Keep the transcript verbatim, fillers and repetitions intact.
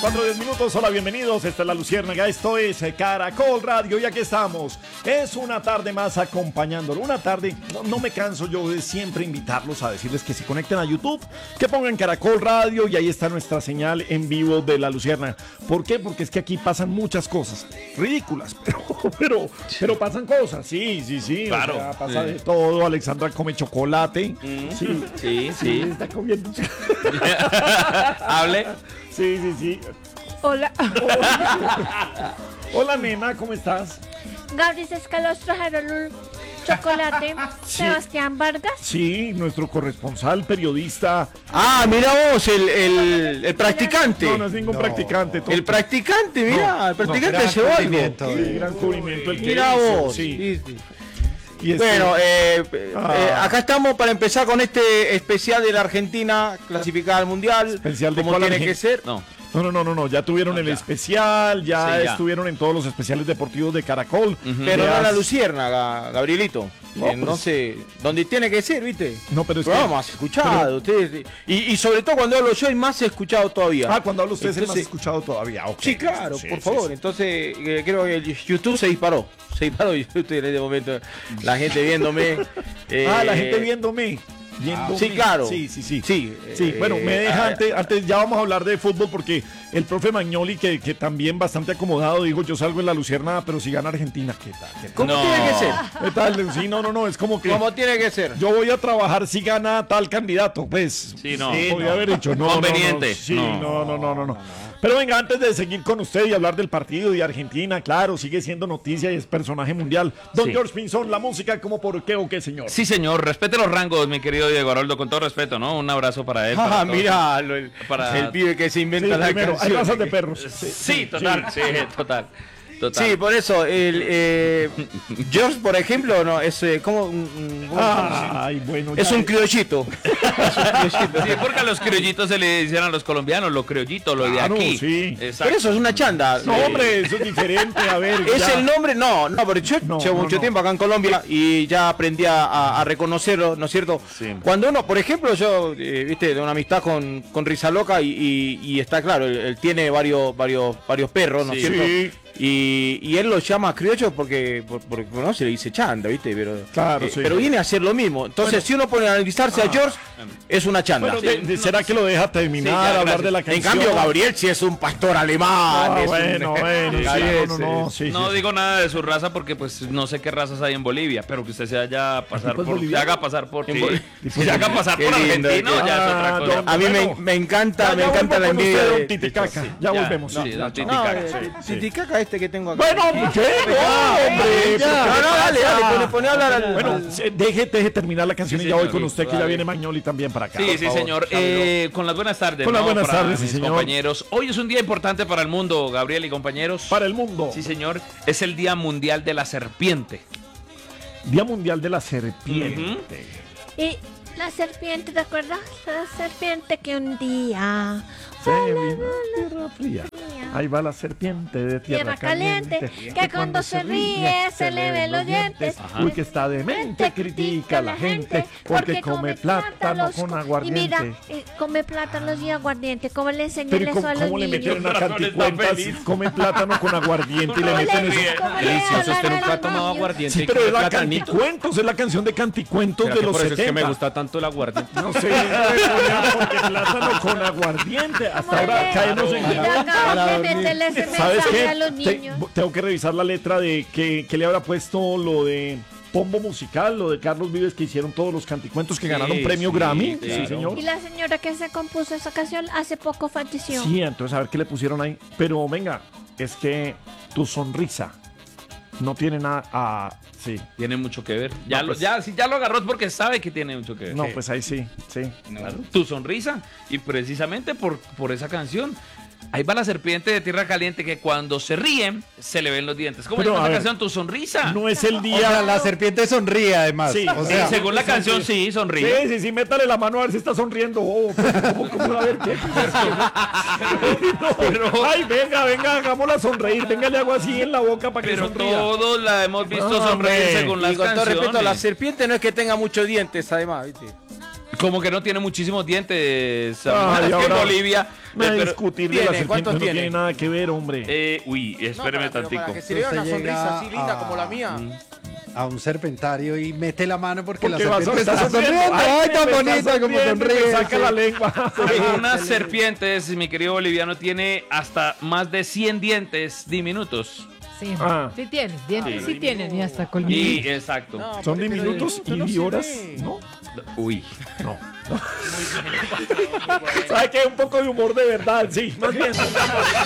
cuatro diez minutos, hola, bienvenidos, esta es La Luciérnaga, esto es Caracol Radio y aquí estamos. Es una tarde más acompañándolo, una tarde, no, no me canso yo de siempre invitarlos a decirles que se conecten a YouTube, que pongan Caracol Radio y ahí está nuestra señal en vivo de La Luciérnaga. ¿Por qué? Porque es que aquí pasan muchas cosas, ridículas, pero, pero, pero pasan cosas, sí, sí, sí, claro, o sea, pasa sí. de todo. Alexandra come chocolate, Mm. sí, Sí, sí, sí. está comiendo. Hable. Sí, sí, sí. Hola. Hola, nena, ¿cómo estás? Gabriel Escalos trajeron un chocolate. Sí. Sebastián Vargas. Sí, nuestro corresponsal, periodista. Ah, mira vos, el, el, el practicante. No, no es ningún practicante. tonto. El practicante, mira, No, el practicante no, de Cebollo. Sí, gran cubrimiento el que Mira hizo, vos. sí. Sí, sí. Y este- Bueno, eh, Ah. eh, acá estamos para empezar con este especial de la Argentina clasificada al Mundial. Especial de como cuál tiene Argen- que ser. No. No, no, no, no, no, ya tuvieron No, el ya. especial, ya, Sí, ya. estuvieron en todos los especiales deportivos de Caracol. Pero Ya- no la Luciérnaga, Gabrielito. No, Eh, pues- no sé, donde tiene que ser, ¿viste? No, pero es que- Programa más escuchado, ustedes. Y, y sobre todo cuando hablo yo, hay más escuchado todavía. Ah, cuando habla usted es el más Entonces- escuchado todavía. ok. Sí, claro, Sí, por sí, favor. sí. Entonces, eh, creo que el YouTube se disparó. Se disparó YouTube en este momento. La gente viéndome. eh, Ah, la gente viéndome. Viéndome. Sí, claro. Sí, sí, sí. Sí, Sí, eh, bueno, me deja ah, antes, antes, ya vamos a hablar de fútbol porque el profe Magnoli, que, que también bastante acomodado, dijo, yo salgo en la Luciérnaga, pero si gana Argentina, ¿qué tal? ¿Qué tal? ¿Cómo No. tiene que ser? ¿Qué tal? Sí, no, no, no, es como que ¿Cómo tiene que ser? yo voy a trabajar si gana tal candidato, pues. Sí, no. Podría haber dicho, no, no, no, Conveniente. sí, No. no, no, no, no, no. Pero venga, antes de seguir con usted y hablar del partido de Argentina, claro, sigue siendo noticia y es personaje mundial. Don Sí. George Pinzón, la música, ¿cómo por qué o qué, señor? Sí, señor, respete los rangos, mi querido Diego Aroldo, con todo respeto, ¿no? Un abrazo para él. para Ah, todos. mira, lo- el, Para- el pibe que se Sí, inventa la primero, hay canción. razas de perros. Sí, total, sí, total. Total. Sí, por eso, el, eh, George, por ejemplo, no, es eh, como un, un- Ay, bueno. es ya- un criollito. Sí, porque a los criollitos se le dicen a los colombianos, los criollitos, lo de Claro, aquí. sí. Exacto. Pero eso es una chanda. No, Eh, hombre, eso es diferente, a ver. Es ya. el nombre, no, no, pero yo No, llevo no, mucho no. tiempo acá en Colombia y ya aprendí a, a- a reconocerlo, ¿no es cierto? Sí. Cuando uno, por ejemplo, yo, eh, viste, de una amistad con, con Risa Loca y, y- y está claro, él, él tiene varios, varios, varios perros, ¿no es Sí. cierto? Sí. Y, y él lo llama criollo porque, por- porque no se le dice chanda, ¿viste? Pero, Claro, eh, sí. pero viene a ser lo mismo. Entonces, si uno pone a analizarse a George, es una chanda. Bueno, de- de- ¿será que lo deja terminar, Sí, ya, hablar gracias. de la En canción? cambio, Gabriel sí es un pastor alemán. Ah, es un- bueno, bueno, sí, Gabriel, no, no, no, sí. sí, No sí, digo nada de su raza porque pues no sé qué razas hay en Bolivia, pero que usted se haya pasar ¿Tipo es por, se boliviano? haga pasar por En sí, Bol- se haga pasar Qué por lindo, argentino, qué- ya es otra Ah, cosa. don- A mí Bueno. me, me encanta, Ya, me ya encanta la vuelvo con envidia usted, de don Titicaca. Sí, Ya ya, volvemos. sí, Ya, don chao. No, Titicaca, eh, sí. Titicaca este que tengo acá. Bueno, ¿qué? No, hombre. No, no, dale, dale, pone, pone a hablar al... Bueno, al- se- deje, deje terminar la canción Sí, y ya voy señor, con usted, que ya dale. viene Magnoli también para acá. Sí, por sí, favor. señor. Chámelo. Eh, con las buenas tardes. Con las ¿no? buenas Para tardes, sí, mis señor. compañeros. Hoy es un día importante para el mundo, Gabriel y compañeros. Para el mundo. Sí, señor. Es el Día Mundial de la Serpiente. Día Mundial de la Serpiente. Y la serpiente, ¿te acuerdas? La serpiente que un día. Se vino tierra fría. Ahí va la serpiente de tierra, Tierra caliente, caliente, que cuando se ríe se le ven los dientes. Uy, que está demente, critica a la gente porque come plátano con Y aguardiente. mira, eh, come plátanos y aguardiente. ¿Cómo le enseñan Pero ¿y eso ¿cómo, a los cómo le niños? metieron a Plátano está canticuentas? feliz. Comen plátano con aguardiente y le ¿Cómo meten le- eso. cómo le Delicioso, hablan usted a nunca los ha tomado niños? aguardiente. Sí, y pero come es la platanito. canticuentos, es la canción de canticuentos ¿Será de que los por eso es que me setenta. gusta tanto el aguardiente? No sé, ponían porque plátano con aguardiente. Hasta ¿Cómo ahora le- caemos en... Mira, Gabriel, métele ese ¿Sabes mensaje qué? a los Te- niños. tengo que revisar la letra de que, que le habrá puesto lo de Pombo Musical, lo de Carlos Vives, que hicieron todos los canticuentos que Sí, ganaron premio sí, Grammy. Sí, claro. señor. Y la señora que se compuso esa canción hace poco falleció. Sí, entonces a ver qué le pusieron ahí. Pero venga, es que tu sonrisa no tiene nada a... Sí. Tiene mucho que ver. Ya, No, lo, pues- ya, si ya lo agarró es porque sabe que tiene mucho que ver. No, Sí. pues ahí sí, sí. Claro. Tu sonrisa. Y precisamente por, por esa canción. Ahí va la serpiente de tierra caliente que cuando se ríe se le ven los dientes. ¿Cómo Pero, se llama a la ver, canción? Tu sonrisa. No es el O día... sea, la serpiente sonríe además. Sí, o Sí, sea, según la canción, sí, sonríe. Sí, sí, sí, métale la mano a ver si está sonriendo. Oh, ¿cómo, cómo, a ver qué? No, Pero- ay, venga, venga, hagámosla sonreír. Venga, le hago así en la boca para que Pero sonría. todos la hemos visto No, sonreír hombre. según Y las con todo canciones. respeto, la serpiente no es que tenga muchos dientes, además, ¿viste? Como que no tiene muchísimos dientes. Ay, es que ahora Bolivia. Me pero- discutir de ¿tiene? la serpiente ¿Cuántos no tiene? tiene nada que ver, hombre. Eh, uy, espéreme No, para- pero tantico. para que se le vea una Usted sonrisa llega así linda a- como la mía. A un serpentario y mete la mano porque, Porque la vas a serpiente estar está sonriendo. Ay, tan me está bonita como sonriendo y me sonríe. saca la lengua. Algunas serpientes, mi querido boliviano, tiene hasta más de cien dientes diminutos. Sí, Ah. sí tienen, dientes sí, Sí. tienen y hasta Y colmillos. exacto. No, Son pero- diminutos pero no y se horas, ve. ¿no? Uy. No. ¿Sabe qué? Un poco de humor de verdad, sí. Más bien.